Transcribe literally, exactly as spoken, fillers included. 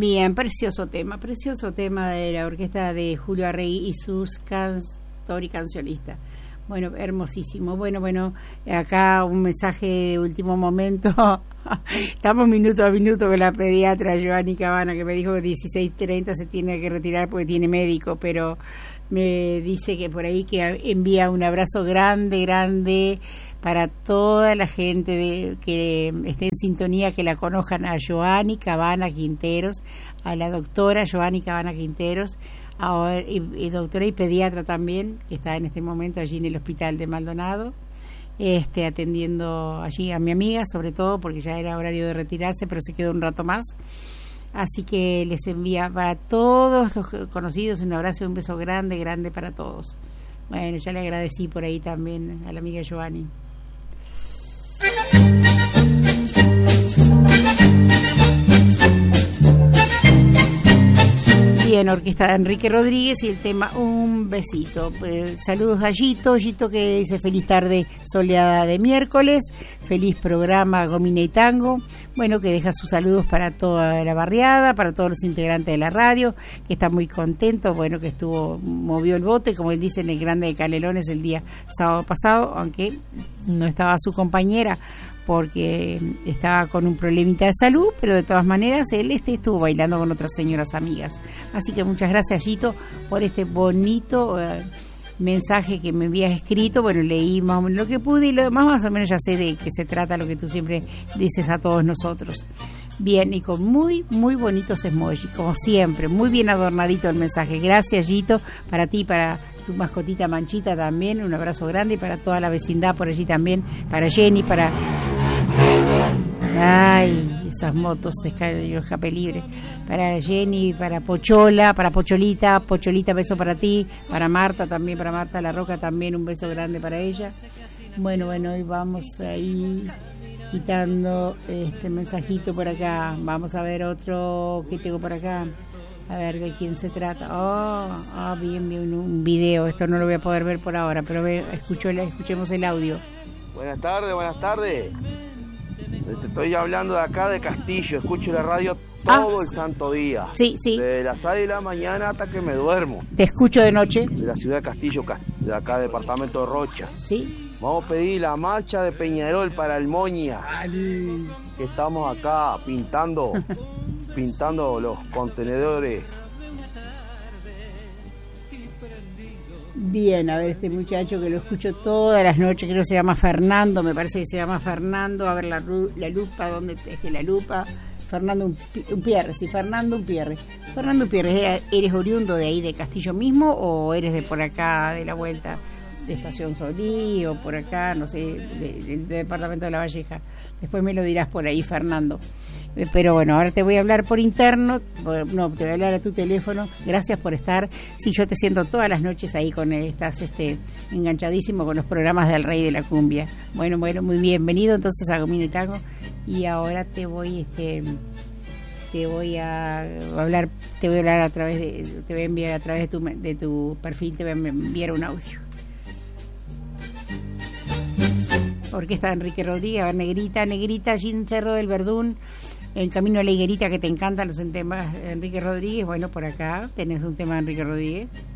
Bien, precioso tema, precioso tema de la orquesta de Julio Arregui y sus cantor y cancionista. Bueno, hermosísimo. Bueno, bueno, acá un mensaje de último momento. Estamos minuto a minuto con la pediatra Joanny Cabana, que me dijo que dieciséis treinta se tiene que retirar porque tiene médico, pero me dice que por ahí que envía un abrazo grande, grande para toda la gente de, que esté en sintonía, que la conozcan a Joanny Cabana Quinteros, a la doctora Joanny Cabana Quinteros, a, y, y doctora y pediatra también, que está en este momento allí en el hospital de Maldonado, este, atendiendo allí a mi amiga, sobre todo porque ya era horario de retirarse, pero se quedó un rato más. Así que les envía para todos los conocidos un abrazo y un beso grande, grande para todos. Bueno, ya le agradecí por ahí también a la amiga Joanny. Bien, orquesta de Enrique Rodríguez y el tema Un Besito. Eh, saludos a Yito, Yito que dice feliz tarde soleada de miércoles, feliz programa Gomina y Tango. Bueno, que deja sus saludos para toda la barriada, para todos los integrantes de la radio, que está muy contento, bueno, que estuvo, movió el bote, como él dice, en el Grande de Canelones el día sábado pasado, aunque no estaba su compañera porque estaba con un problemita de salud, pero de todas maneras él este estuvo bailando con otras señoras amigas. Así que muchas gracias, Yito, por este bonito eh, mensaje que me habías escrito. Bueno, leí más o menos lo que pude y lo demás más o menos ya sé de qué se trata, lo que tú siempre dices a todos nosotros. Bien, y con muy, muy bonitos emojis, como siempre, muy bien adornadito el mensaje. Gracias, Yito, para ti, para tu mascotita Manchita también, un abrazo grande, y para toda la vecindad por allí también, para Jenny, para... Ay, esas motos de escape libre. Para Jenny, para Pochola, para Pocholita, Pocholita, beso para ti, para Marta también, para Marta La Roca también, un beso grande para ella. Bueno, bueno, hoy vamos ahí quitando este mensajito por acá. Vamos a ver otro que tengo por acá. A ver de quién se trata. Oh, ah, bien, bien, un video. Esto no lo voy a poder ver por ahora, pero ve, escucho, escuchemos el audio. Buenas tardes, buenas tardes. Te estoy hablando de acá de Castillo. Escucho la radio todo ah, el santo día. Sí, sí. Desde las seis de la mañana hasta que me duermo. Te escucho de noche. De la ciudad de Castillo, de acá, departamento de Rocha. Sí. Vamos a pedir la marcha de Peñarol para el Moña. Dale. Que estamos acá pintando, pintando los contenedores. Bien, a ver, este muchacho que lo escucho todas las noches, creo que se llama Fernando, me parece que se llama Fernando. A ver la, la lupa, ¿dónde es la lupa? Fernando Unpierre, sí, Fernando Unpierre. Fernando Unpierre, ¿eres oriundo de ahí de Castillo mismo o eres de por acá, de la vuelta de Estación Solí o por acá, no sé, del de, de departamento de La Valleja? Después me lo dirás por ahí, Fernando. Pero bueno, ahora te voy a hablar por interno, no, te voy a hablar a tu teléfono. Gracias por estar. Sí, yo te siento todas las noches ahí con él, estás este, enganchadísimo con los programas del Rey de la Cumbia. Bueno, bueno, muy bienvenido entonces a Gomina y Tango. Y ahora te voy, este, te voy a hablar, te voy a hablar a través de, te voy a enviar a través de tu, de tu perfil, te voy a enviar un audio. Orquesta de Enrique Rodríguez, a ver, Negrita, Negrita, allí en Cerro del Verdún, el camino a la higuerita, que te encantan los temas de Enrique Rodríguez. Bueno, por acá tenés un tema de Enrique Rodríguez.